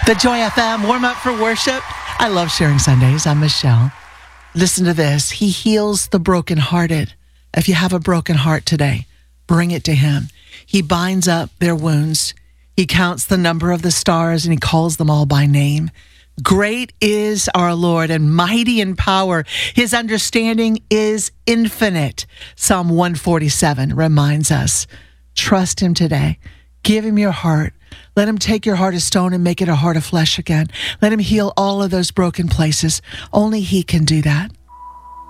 The Joy FM warm up for worship. I love sharing Sundays. I'm Michelle. Listen to this. He heals the brokenhearted. If you have a broken heart today, bring it to him. He binds up their wounds. He counts the number of the stars and he calls them all by name. Great is our Lord and mighty in power. His understanding is infinite. Psalm 147 reminds us, trust him today. Give him your heart. Let him take your heart of stone and make it a heart of flesh again. Let him heal all of those broken places. Only he can do that.